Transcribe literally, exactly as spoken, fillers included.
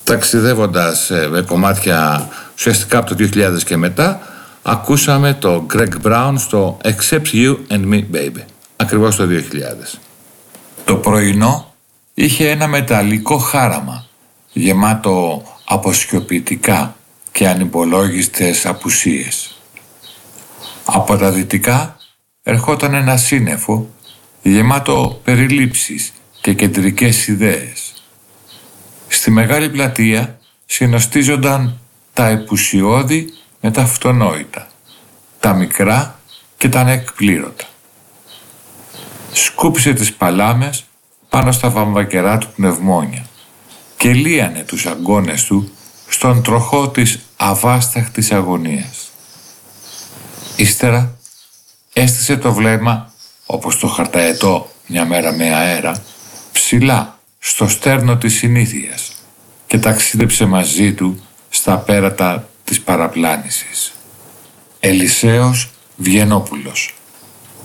Ταξιδεύοντας με κομμάτια ουσιαστικά από το δύο χιλιάδες και μετά, ακούσαμε το Greg Brown στο Except You and Me Baby, ακριβώς το δύο χιλιάδες. Το πρωινό είχε ένα μεταλλικό χάραμα, γεμάτο από σιωπητικά και ανυπολόγιστες απουσίες. Από τα δυτικά ερχόταν ένα σύννεφο γεμάτο περιλήψεις και κεντρικές ιδέες. Στη μεγάλη πλατεία συνοστίζονταν τα επουσιώδη με τα αυτονόητα, τα μικρά και τα ανεκπλήρωτα. Σκούπισε τις παλάμες πάνω στα βαμβακερά του πνευμόνια και λύανε τους αγκώνες του στον τροχό της αβάσταχτης αγωνίας. Ύστερα έστησε το βλέμμα, όπως το χαρταετό μια μέρα με αέρα, ψηλά στο στέρνο της συνήθειας και ταξίδεψε μαζί του στα πέρατα της παραπλάνησης. Ελισέος Βιενόπουλος.